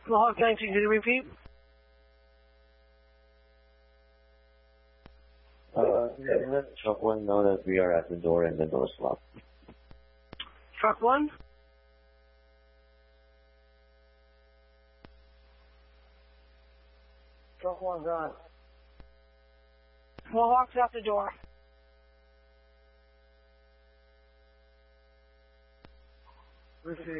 Mohawk 19, can you repeat? Let Truck 1 know that we are at the door and the door is locked. Truck 1? Truck 1's on. Mohawk's out the door. Receive.